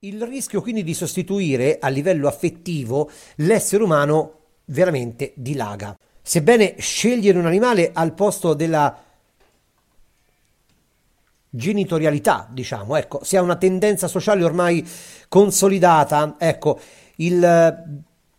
Il rischio quindi di sostituire a livello affettivo l'essere umano veramente dilaga. Sebbene scegliere un animale al posto della genitorialità, diciamo, ecco, sia una tendenza sociale ormai consolidata, ecco, il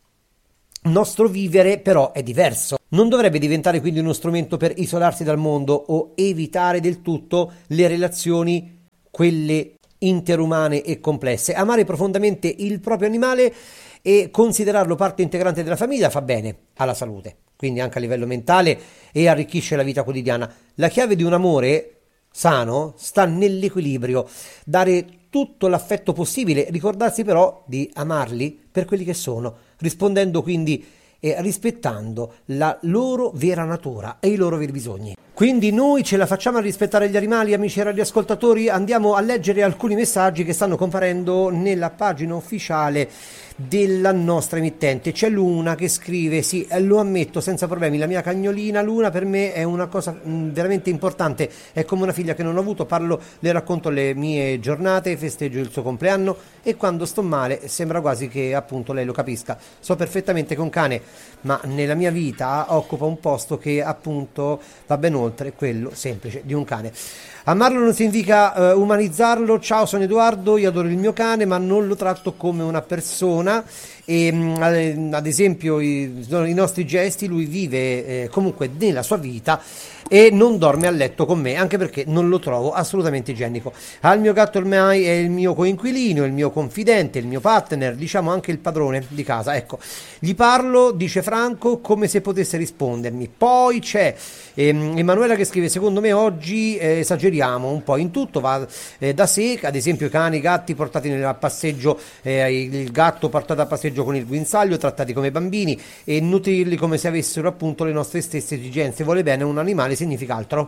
nostro vivere però è diverso. Non dovrebbe diventare quindi uno strumento per isolarsi dal mondo o evitare del tutto le relazioni, quelle interumane e complesse. Amare profondamente il proprio animale e considerarlo parte integrante della famiglia fa bene alla salute, quindi anche a livello mentale, e arricchisce la vita quotidiana. La chiave di un amore sano sta nell'equilibrio, dare tutto l'affetto possibile, ricordarsi però di amarli per quelli che sono, rispondendo quindi e rispettando la loro vera natura e i loro veri bisogni. Quindi noi ce la facciamo a rispettare gli animali, amici radioascoltatori? Andiamo a leggere alcuni messaggi che stanno comparendo nella pagina ufficiale della nostra emittente. C'è Luna che scrive: sì, lo ammetto senza problemi, la mia cagnolina Luna per me è una cosa veramente importante, è come una figlia che non ho avuto, parlo, le racconto le mie giornate, festeggio il suo compleanno e quando sto male sembra quasi che appunto lei lo capisca. So perfettamente che un cane, ma nella mia vita occupa un posto che appunto va ben oltre quello semplice di un cane. Amarlo non significa umanizzarlo. Ciao, sono Edoardo, io adoro il mio cane ma non lo tratto come una persona e ad esempio i nostri gesti lui vive comunque nella sua vita e non dorme a letto con me, anche perché non lo trovo assolutamente igienico. Al mio gatto ormai è il mio coinquilino, il mio confidente, il mio partner, diciamo anche il padrone di casa, ecco. Gli parlo, dice Franco, come se potesse rispondermi. Poi c'è Emanuela che scrive: secondo me oggi esageriamo un po' in tutto, va da sé, ad esempio i cani, i gatti portati a passeggio, il gatto portato a passeggio con il guinzaglio, trattati come bambini e nutrirli come se avessero appunto le nostre stesse esigenze. Vuole bene un animale significa altro.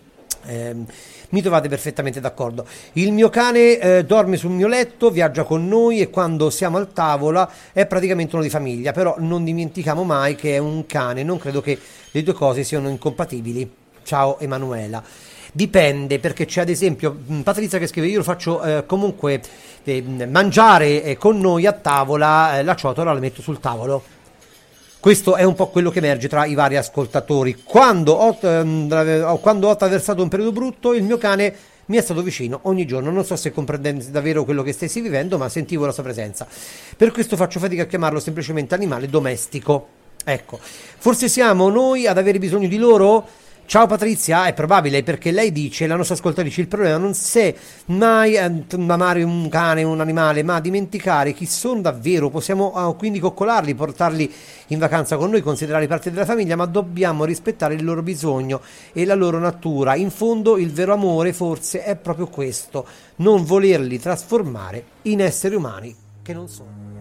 Mi trovate perfettamente d'accordo. Il mio cane dorme sul mio letto, viaggia con noi e quando siamo al tavola è praticamente uno di famiglia, però non dimentichiamo mai che è un cane, non credo che le due cose siano incompatibili. Ciao Emanuela. Dipende, perché c'è ad esempio Patrizia che scrive: io lo faccio comunque mangiare con noi a tavola, la ciotola la metto sul tavolo. Questo è un po' quello che emerge tra i vari ascoltatori. Quando ho attraversato un periodo brutto, il mio cane mi è stato vicino ogni giorno. Non so se comprendete davvero quello che stessi vivendo, ma sentivo la sua presenza. Per questo faccio fatica a chiamarlo semplicemente animale domestico. Ecco, forse siamo noi ad avere bisogno di loro? Ciao Patrizia, è probabile, perché lei dice, la nostra ascoltatrice, il problema non è mai amare un cane, un animale, ma dimenticare chi sono davvero. Possiamo quindi coccolarli, portarli in vacanza con noi, considerarli parte della famiglia, ma dobbiamo rispettare il loro bisogno e la loro natura. In fondo il vero amore forse è proprio questo, non volerli trasformare in esseri umani che non sono.